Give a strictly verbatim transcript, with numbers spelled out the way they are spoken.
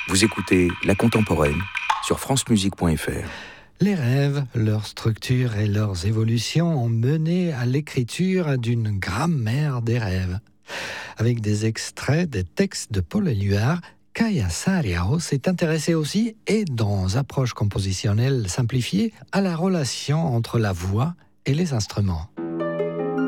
Vous écoutez La Contemporaine sur francemusique point f r. Les rêves, leur structure et leurs évolutions ont mené à l'écriture d'une grammaire des rêves. Avec des extraits des textes de Paul Éluard, Kaia Saariaho s'est intéressée aussi, et dans approche compositionnelle simplifiée, à la relation entre la voix et les instruments.